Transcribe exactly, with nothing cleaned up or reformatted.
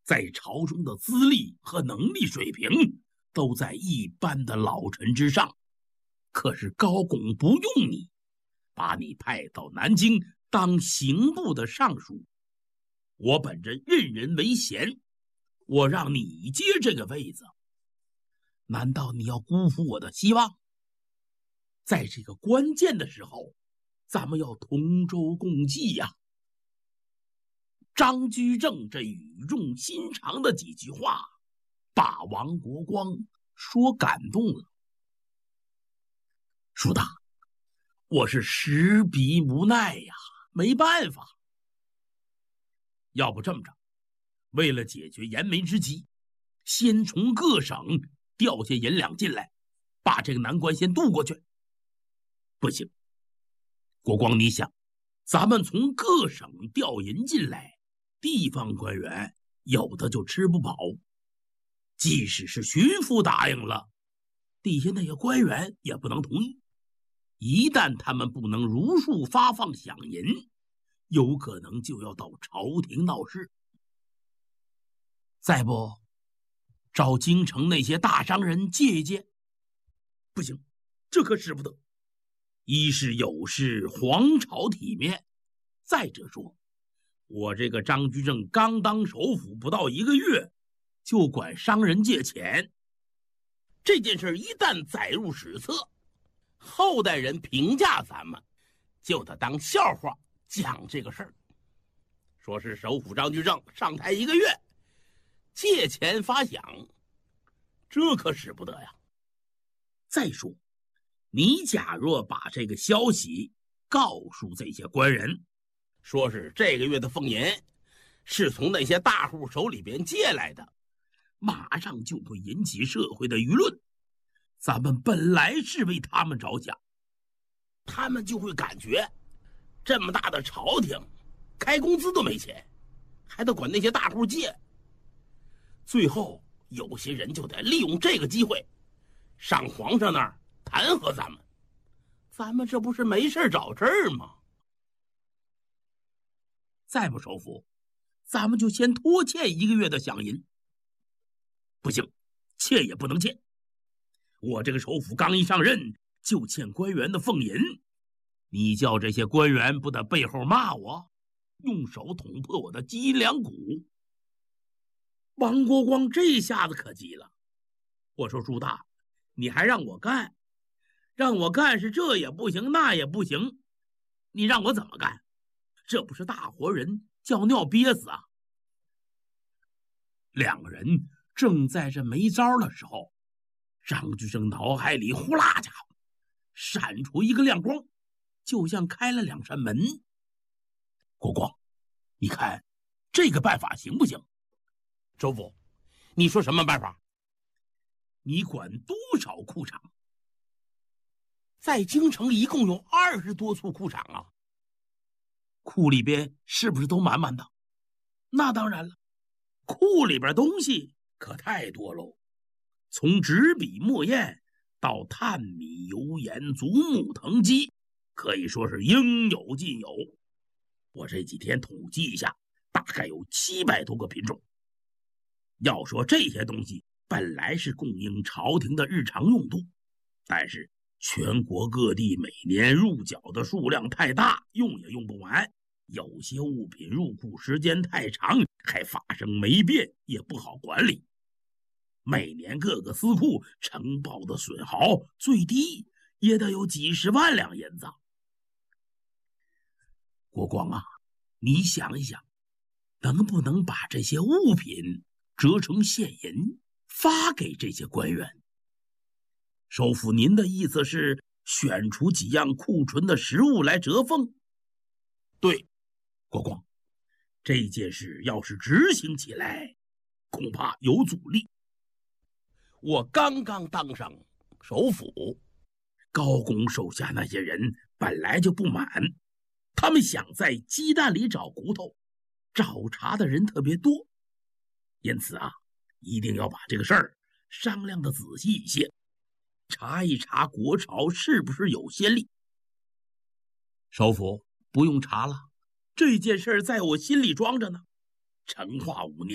在朝中的资历和能力水平都在一般的老臣之上。可是高拱不用你，把你派到南京当刑部的尚书。我本着任人唯贤，我让你接这个位子，难道你要辜负我的希望？在这个关键的时候，咱们要同舟共济呀！张居正这语重心长的几句话，把王国光说感动了。叔大，我是实逼无奈呀，没办法。要不这么着，为了解决燃眉之急，先从各省调些银两进来，把这个难关先渡过去。不行，国光，你想，咱们从各省调银进来，地方官员有的就吃不饱，即使是巡抚答应了，底下那些官员也不能同意。一旦他们不能如数发放饷银，有可能就要到朝廷闹事。再不找京城那些大商人借一借，不行，这可使不得。一是有失皇朝体面，再者说，我这个张居正刚当首辅不到一个月，就管商人借钱，这件事一旦载入史册，后代人评价咱们就得当笑话讲这个事儿，说是首辅张居正上台一个月借钱发饷，这可使不得呀。再说，你假若把这个消息告诉这些官人，说是这个月的俸银是从那些大户手里边借来的，马上就会引起社会的舆论。咱们本来是为他们着想，他们就会感觉这么大的朝廷开工资都没钱，还得管那些大户借。最后有些人就得利用这个机会上皇上那儿弹劾咱们，咱们这不是没事找事儿吗？再不首府，咱们就先拖欠一个月的饷银。不行，欠也不能欠。我这个首辅刚一上任就欠官员的俸银，你叫这些官员不得背后骂我，用手捅破我的脊梁骨？王国光这下子可急了，我说朱大，你还让我干？让我干是这也不行那也不行，你让我怎么干？这不是大活人叫尿憋死啊！两个人正在这没招的时候，张居正脑海里呼啦家伙闪出一个亮光，就像开了两扇门。国光，你看这个办法行不行？首辅，你说什么办法？你管多少库场？在京城一共有二十多处库场啊，库里边是不是都满满的？那当然了，库里边东西可太多喽，从纸笔墨砚到炭米油盐足木藤鸡，可以说是应有尽有。我这几天统计一下，大概有七百多个品种。要说这些东西本来是供应朝廷的日常用度，但是全国各地每年入缴的数量太大，用也用不完，有些物品入库时间太长，还发生霉变，也不好管理。每年各个司库呈报的损耗最低也得有几十万两银子。国光啊，你想一想，能不能把这些物品折成现银发给这些官员？首辅，您的意思是选出几样库存的实物来折俸？对，国光，这件事要是执行起来，恐怕有阻力。我刚刚当上首辅，高拱手下那些人本来就不满，他们想在鸡蛋里找骨头，找茬的人特别多，因此啊，一定要把这个事儿商量的仔细一些，查一查国朝是不是有先例。首辅，不用查了，这件事在我心里装着呢。成化五年